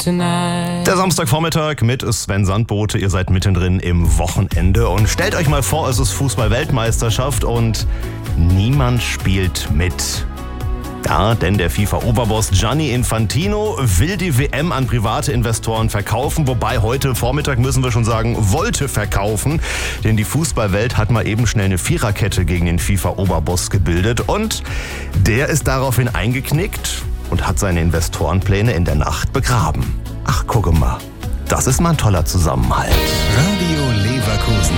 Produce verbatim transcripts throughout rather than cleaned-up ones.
tonight. Der Samstagvormittag mit Sven Sandbote. Ihr seid mittendrin im Wochenende und stellt euch mal vor, es ist Fußball-Weltmeisterschaft und niemand spielt mit. Ja, denn der FIFA-Oberboss Gianni Infantino will die W M an private Investoren verkaufen, wobei heute Vormittag, müssen wir schon sagen, wollte verkaufen, denn die Fußballwelt hat mal eben schnell eine Viererkette gegen den FIFA-Oberboss gebildet und der ist daraufhin eingeknickt und hat seine Investorenpläne in der Nacht begraben. Ach, gucke mal, das ist mal ein toller Zusammenhalt. Radio Leverkusen.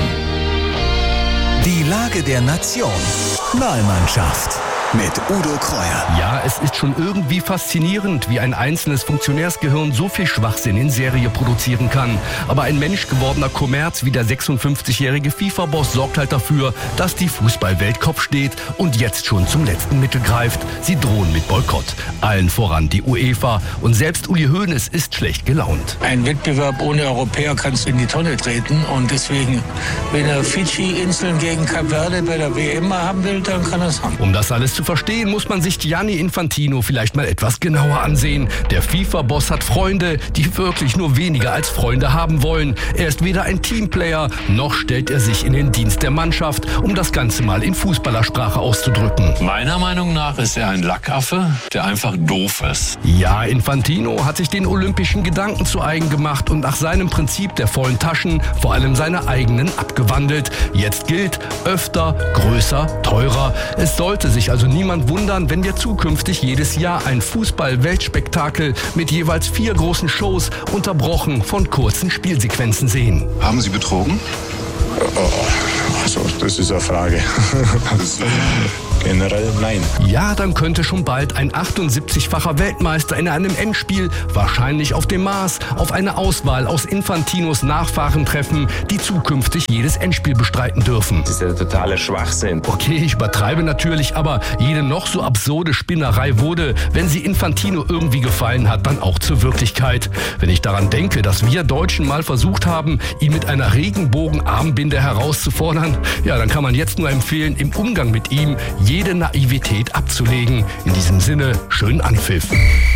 Die Lage der Nation. Wahlmannschaft. Mit Udo Kreuer. Ja, es ist schon irgendwie faszinierend, wie ein einzelnes Funktionärsgehirn so viel Schwachsinn in Serie produzieren kann. Aber ein menschgewordener Kommerz wie der sechsundfünfzigjährige FIFA-Boss sorgt halt dafür, dass die Fußballwelt Kopf steht und jetzt schon zum letzten Mittel greift. Sie drohen mit Boykott. Allen voran die UEFA. Und selbst Uli Hoeneß ist schlecht gelaunt. Ein Wettbewerb ohne Europäer kannst du in die Tonne treten. Und deswegen, wenn er Fidschi-Inseln gegen Kap Verde bei der W M haben will, dann kann er es haben. Um das alles zu verstehen, muss man sich Gianni Infantino vielleicht mal etwas genauer ansehen. Der FIFA-Boss hat Freunde, die wirklich nur weniger als Freunde haben wollen. Er ist weder ein Teamplayer, noch stellt er sich in den Dienst der Mannschaft, um das Ganze mal in Fußballersprache auszudrücken. Meiner Meinung nach ist er ein Lackaffe, der einfach doof ist. Ja, Infantino hat sich den olympischen Gedanken zu eigen gemacht und nach seinem Prinzip der vollen Taschen vor allem seine eigenen abgewandelt. Jetzt gilt öfter, größer, teurer. Es sollte sich also niemand wundern, wenn wir zukünftig jedes Jahr ein Fußball-Weltspektakel mit jeweils vier großen Shows unterbrochen von kurzen Spielsequenzen sehen. Haben Sie betrogen? Oh, also, das ist eine Frage. Generell nein. Ja, dann könnte schon bald ein achtundsiebzigfacher Weltmeister in einem Endspiel, wahrscheinlich auf dem Mars, auf eine Auswahl aus Infantinos Nachfahren treffen, die zukünftig jedes Endspiel bestreiten dürfen. Das ist ja totaler Schwachsinn. Okay, ich übertreibe natürlich, aber jede noch so absurde Spinnerei wurde, wenn sie Infantino irgendwie gefallen hat, dann auch zur Wirklichkeit. Wenn ich daran denke, dass wir Deutschen mal versucht haben, ihn mit einer Regenbogenarmbinde herauszufordern, ja, dann kann man jetzt nur empfehlen, im Umgang mit ihm jede Naivität abzulegen. In diesem Sinne, schönen Anpfiff.